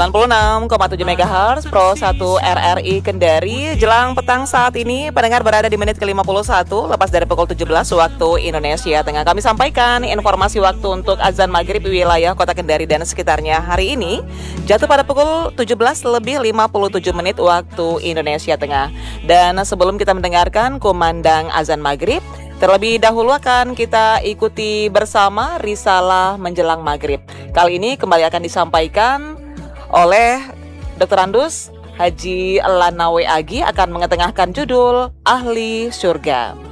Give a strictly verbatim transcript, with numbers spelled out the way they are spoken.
sembilan puluh enam koma tujuh megahertz Pro satu R R I Kendari. Jelang petang saat ini, pendengar berada di menit ke lima puluh satu, lepas dari pukul tujuh belas waktu Indonesia Tengah. Kami sampaikan informasi waktu untuk azan maghrib wilayah Kota Kendari dan sekitarnya hari ini jatuh pada pukul tujuh belas lebih lima puluh tujuh menit waktu Indonesia Tengah. Dan sebelum kita mendengarkan kumandang azan maghrib, terlebih dahulu akan kita ikuti bersama risalah menjelang maghrib. Kali ini kembali akan disampaikan oleh dokter Andus Haji Lanawe Agi, akan mengetengahkan judul Ahli Surga.